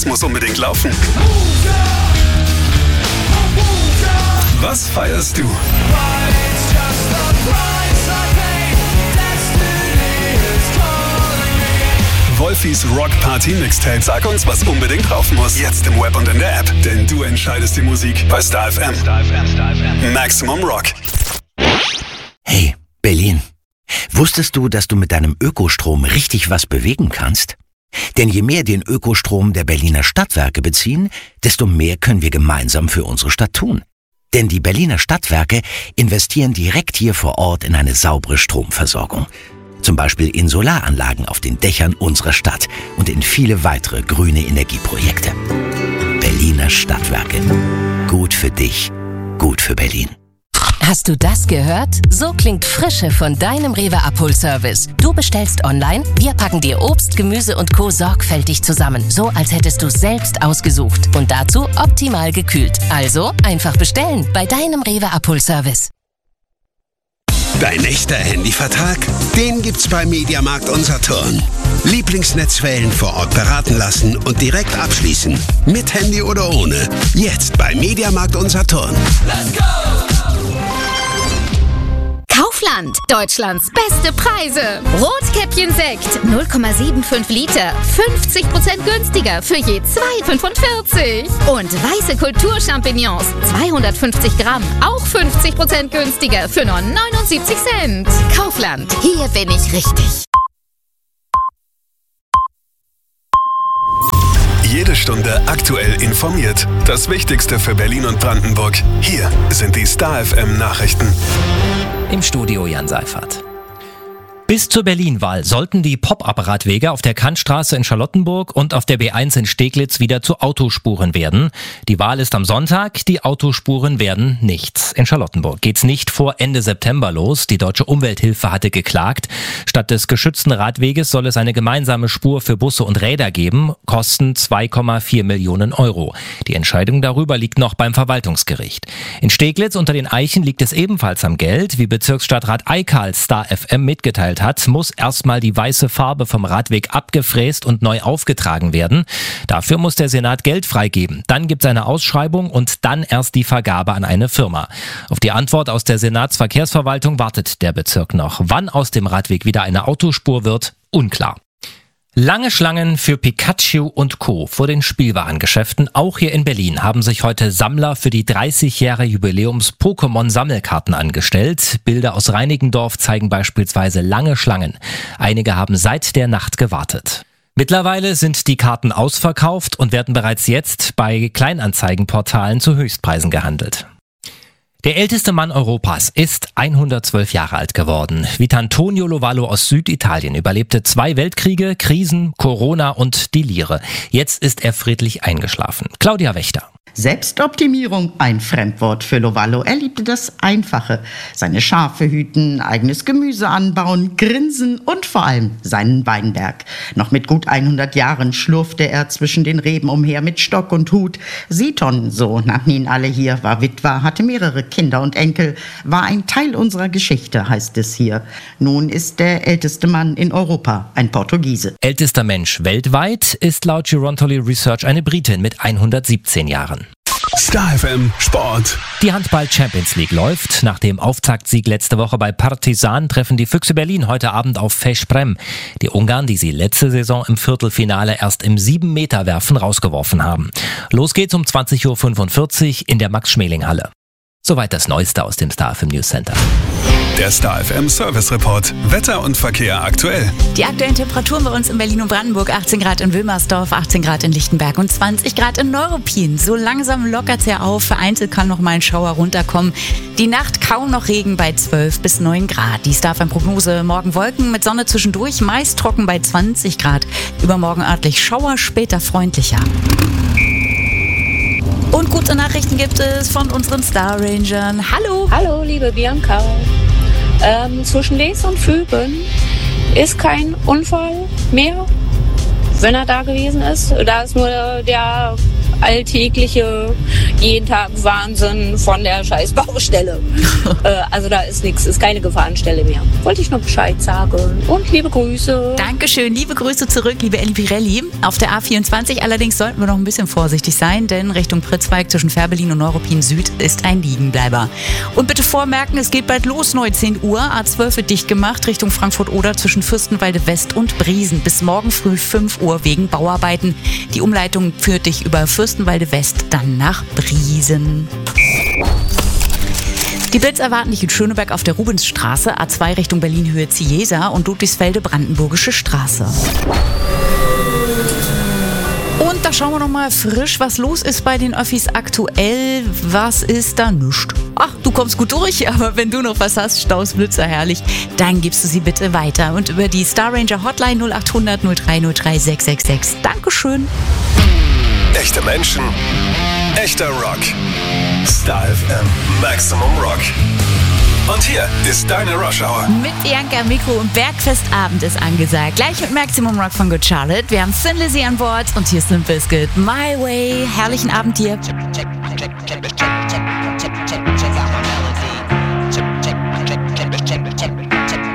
muss unbedingt laufen? Was feierst du? Wolfis Rock Party Mixtape. Sag uns, was unbedingt drauf muss. Jetzt im Web und in der App. Denn du entscheidest die Musik bei Star FM. Maximum Rock. Hey, Berlin. Wusstest du, dass du mit deinem Ökostrom richtig was bewegen kannst? Denn je mehr den Ökostrom der Berliner Stadtwerke beziehen, desto mehr können wir gemeinsam für unsere Stadt tun. Denn die Berliner Stadtwerke investieren direkt hier vor Ort in eine saubere Stromversorgung. Zum Beispiel in Solaranlagen auf den Dächern unserer Stadt und in viele weitere grüne Energieprojekte. Berliner Stadtwerke. Gut für dich, gut für Berlin. Hast du das gehört? So klingt Frische von deinem Rewe Abholservice. Du bestellst online, wir packen dir Obst, Gemüse und Co. sorgfältig zusammen. So, als hättest du es selbst ausgesucht. Und dazu optimal gekühlt. Also einfach bestellen bei deinem Rewe Abholservice. Dein echter Handyvertrag? Den gibt's bei Mediamarkt und Saturn. Lieblingsnetzwellen vor Ort beraten lassen und direkt abschließen. Mit Handy oder ohne. Jetzt bei Mediamarkt und Saturn. Let's go! Kaufland, Deutschlands beste Preise. Rotkäppchen-Sekt, 0,75 Liter, 50% günstiger für je 2,45. Und weiße Kulturchampignons, 250 Gramm, auch 50% günstiger für nur 79 Cent. Kaufland, hier bin ich richtig. Jede Stunde aktuell informiert. Das Wichtigste für Berlin und Brandenburg. Hier sind die Star FM Nachrichten. Im Studio Jan Seifert. Bis zur Berlin-Wahl sollten die Pop-up-Radwege auf der Kantstraße in Charlottenburg und auf der B1 in Steglitz wieder zu Autospuren werden. Die Wahl ist am Sonntag, die Autospuren werden nichts. In Charlottenburg geht's nicht vor Ende September los. Die Deutsche Umwelthilfe hatte geklagt. Statt des geschützten Radweges soll es eine gemeinsame Spur für Busse und Räder geben, kosten 2,4 Millionen Euro. Die Entscheidung darüber liegt noch beim Verwaltungsgericht. In Steglitz unter den Eichen liegt es ebenfalls am Geld. Wie Bezirksstadtrat Eikal Star FM mitgeteilt hat, muss erstmal die weiße Farbe vom Radweg abgefräst und neu aufgetragen werden. Dafür muss der Senat Geld freigeben. Dann gibt es eine Ausschreibung und dann erst die Vergabe an eine Firma. Auf die Antwort aus der Senatsverkehrsverwaltung wartet der Bezirk noch. Wann aus dem Radweg wieder eine Autospur wird, unklar. Lange Schlangen für Pikachu und Co. vor den Spielwarengeschäften, auch hier in Berlin, haben sich heute Sammler für die 30 Jahre Jubiläums-Pokémon-Sammelkarten angestellt. Bilder aus Reinickendorf zeigen beispielsweise lange Schlangen. Einige haben seit der Nacht gewartet. Mittlerweile sind die Karten ausverkauft und werden bereits jetzt bei Kleinanzeigenportalen zu Höchstpreisen gehandelt. Der älteste Mann Europas ist 112 Jahre alt geworden. Vitantonio Lovallo aus Süditalien überlebte 2 Weltkriege, Krisen, Corona und die Lire. Jetzt ist er friedlich eingeschlafen. Claudia Wächter. Selbstoptimierung, ein Fremdwort für Lovallo. Er liebte das Einfache. Seine Schafe hüten, eigenes Gemüse anbauen, grinsen und vor allem seinen Weinberg. Noch mit gut 100 Jahren schlurfte er zwischen den Reben umher mit Stock und Hut. Siton, so nannten ihn alle hier, war Witwer, hatte mehrere Kinder und Enkel, war ein Teil unserer Geschichte, heißt es hier. Nun ist der älteste Mann in Europa ein Portugiese. Ältester Mensch weltweit ist laut Gerontology Research eine Britin mit 117 Jahren. Star FM Sport. Die Handball-Champions League läuft. Nach dem Auftaktsieg letzte Woche bei Partizan treffen die Füchse Berlin heute Abend auf Veszprém. Die Ungarn, die sie letzte Saison im Viertelfinale erst im 7-Meter-Werfen rausgeworfen haben. Los geht's um 20.45 Uhr in der Max-Schmeling-Halle. Soweit das Neueste aus dem Star FM News Center. Der Star FM Service Report. Wetter und Verkehr aktuell. Die aktuellen Temperaturen bei uns in Berlin und Brandenburg: 18 Grad in Wilmersdorf, 18 Grad in Lichtenberg und 20 Grad in Neuruppin. So langsam lockert es ja auf. Vereinzelt kann noch mal ein Schauer runterkommen. Die Nacht kaum noch Regen bei 12 bis 9 Grad. Die Star FM Prognose: morgen Wolken mit Sonne zwischendurch, meist trocken bei 20 Grad. Übermorgen örtlich Schauer, später freundlicher. Und gute Nachrichten gibt es von unseren Star Rangern. Hallo! Hallo, liebe Bianca. Zwischen Les und Füben ist kein Unfall mehr, wenn er da gewesen ist. Da ist nur der alltägliche, jeden Tag Wahnsinn von der scheiß Baustelle. Also da ist nichts, ist keine Gefahrenstelle mehr. Wollte ich nur Bescheid sagen und liebe Grüße. Dankeschön, liebe Grüße zurück, liebe Elli Pirelli. Auf der A24 allerdings sollten wir noch ein bisschen vorsichtig sein, denn Richtung Pritzwalk zwischen Fährberlin und Neuruppin Süd ist ein Liegenbleiber. Und bitte vormerken, es geht bald los, 19 Uhr, A12 wird dicht gemacht, Richtung Frankfurt-Oder zwischen Fürstenwalde West und Briesen. Bis morgen früh 5 Uhr wegen Bauarbeiten. Die Umleitung führt dich über Fürstenwalde West dann nach Briesen. Die Blitz erwarten dich in Schöneberg auf der Rubensstraße, A2 Richtung Berlin-Höhe Ziesa und Ludwigsfelde Brandenburgische Straße. Und da schauen wir noch mal frisch, was los ist bei den Öffis aktuell. Was ist da? Nischt. Ach, du kommst gut durch, aber wenn du noch was hast, Staus, Blitzer, herrlich, dann gibst du sie bitte weiter. Und über die Star Ranger Hotline 0800 0303 666. Dankeschön. Echte Menschen, echter Rock. Star FM, Maximum Rock. Und hier ist deine Rush Hour. Mit Bianca, Mikro und Bergfestabend ist angesagt. Gleich mit Maximum Rock von Good Charlotte. Wir haben Thin Lizzy an Bord und hier ist Limp Bizkit, My Way. Herrlichen Abend dir.